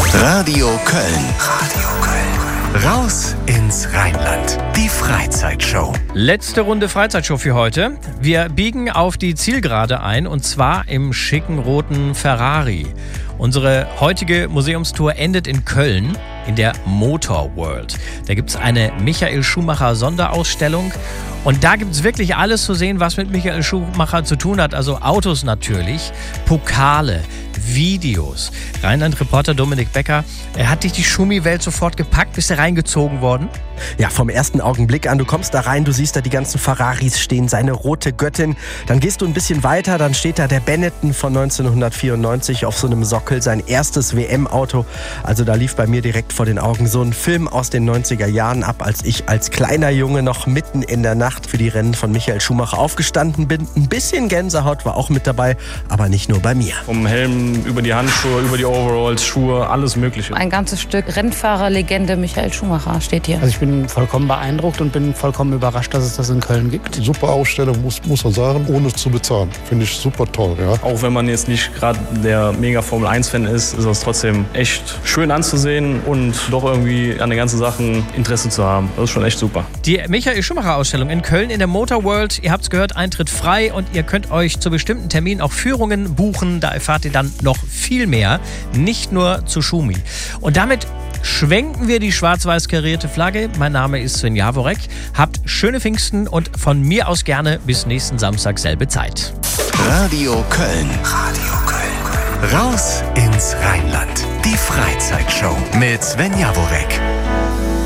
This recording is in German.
Radio Köln. Radio Köln. Raus ins Rheinland. Die Freizeitshow. Letzte Runde Freizeitshow für heute. Wir biegen auf die Zielgerade ein und zwar im schicken roten Ferrari. Unsere heutige Museumstour endet in Köln in der Motor World. Da gibt es eine Michael Schumacher Sonderausstellung und da gibt es wirklich alles zu sehen, was mit Michael Schumacher zu tun hat. Also Autos natürlich, Pokale, Videos. Rheinland-Reporter Dominik Becker, hat dich die Schumi-Welt sofort gepackt? Bist du reingezogen worden? Ja, vom ersten Augenblick an. Du kommst da rein, du siehst da die ganzen Ferraris stehen, seine rote Göttin. Dann gehst du ein bisschen weiter, dann steht da der Benetton von 1994 auf so einem Sockel, sein erstes WM-Auto. Also da lief bei mir direkt vor den Augen so ein Film aus den 90er Jahren ab, als ich als kleiner Junge noch mitten in der Nacht für die Rennen von Michael Schumacher aufgestanden bin. Ein bisschen Gänsehaut war auch mit dabei, aber nicht nur bei mir. Vom Helm über die Handschuhe, über die Overalls, Schuhe, alles Mögliche. Ein ganzes Stück Rennfahrerlegende Michael Schumacher steht hier. Also ich bin vollkommen beeindruckt und bin vollkommen überrascht, dass es das in Köln gibt. Super Ausstellung, muss man sagen, ohne zu bezahlen. Finde ich super toll. Ja. Auch wenn man jetzt nicht gerade der mega Formel-1-Fan ist, ist das trotzdem echt schön anzusehen und doch irgendwie an den ganzen Sachen Interesse zu haben. Das ist schon echt super. Die Michael Schumacher-Ausstellung in Köln in der Motor World. Ihr habt es gehört, Eintritt frei und ihr könnt euch zu bestimmten Terminen auch Führungen buchen. Da erfahrt ihr dann noch viel mehr, nicht nur zu Schumi. Und damit schwenken wir die schwarz-weiß karierte Flagge. Mein Name ist Sven Jaworek. Habt schöne Pfingsten und von mir aus gerne bis nächsten Samstag selbe Zeit. Radio Köln. Radio Köln. Raus ins Rheinland. Die Freizeitshow mit Sven Jaworek.